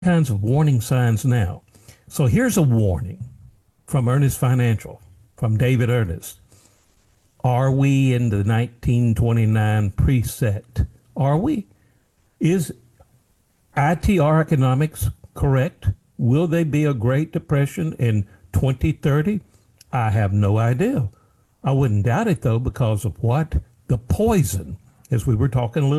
kinds of warning signs now. So here's a warning from Ernest Financial, from David Ernest. Are we in the 1929 preset? Are we? Is ITR economics correct? Will there be a Great Depression in 2030? I have no idea. I wouldn't doubt it, though, because of what? The poison, as we were talking a little